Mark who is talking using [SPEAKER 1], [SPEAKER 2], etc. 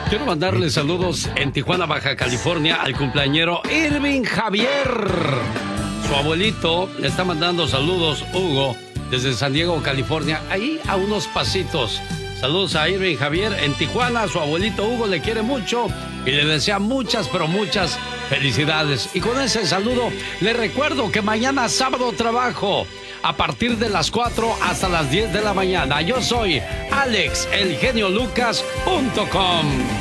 [SPEAKER 1] Quiero mandarle saludos en Tijuana, Baja California, al cumpleañero Irving Javier. Su abuelito le está mandando saludos, Hugo, desde San Diego, California, ahí a unos pasitos. Saludos a Irving Javier en Tijuana. Su abuelito Hugo le quiere mucho y le desea muchas, pero muchas felicidades. Y con ese saludo le recuerdo que mañana sábado trabajo a partir de las 4 hasta las 10 de la mañana. Yo soy AlexElGenioLucas.com.